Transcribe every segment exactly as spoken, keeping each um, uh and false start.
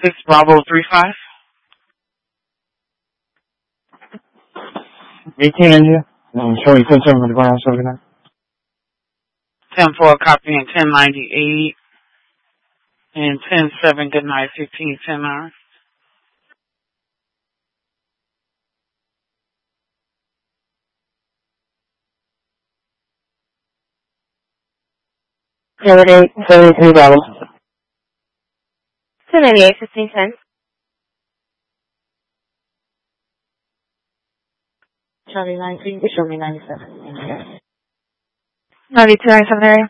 six Bravo three five. eighteen India. I'm showing ten seven for the ground seventy-nine. ten four copy and ten ninety-eight. And ten seven, good night, fifteen ten hours. seventy-eight, seventy-three Bravo. ten ninety-eight, fifteen ten. Charlie nineteen, you show me ninety-seven. ninety-two ninety-seven area.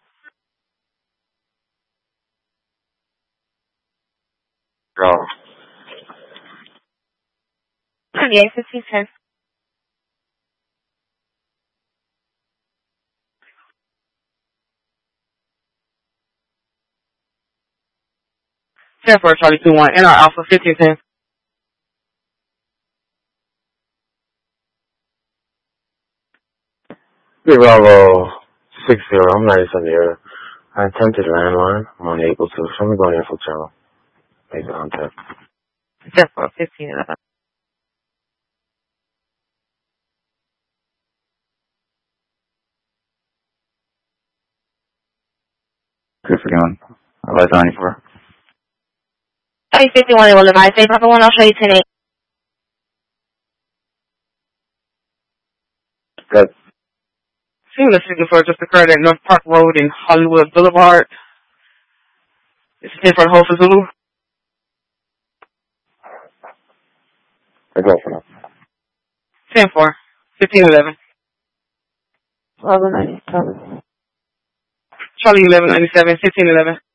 Bravo. seventy-eight, fifteen ten. ten four Charlie two one, N R Alpha fifteen ten. Bravo six zero, I'm ninety-seven here. I attempted landline. I'm unable to. So I'm going in for channel. Make it on tap. ten four, fifteen eleven. Good for going. I like ninety-four. Hey, fifty-one, it will advise. Say, Papa one, I'll show you ten eight. Good. Seamless signature just occurred at North Park Road and Hollywood Boulevard. It's ten for the whole for Zulu. I go for now. ten four, fifteen eleven. eleven ninety-seven. Charlie eleven ninety-seven, fifteen eleven.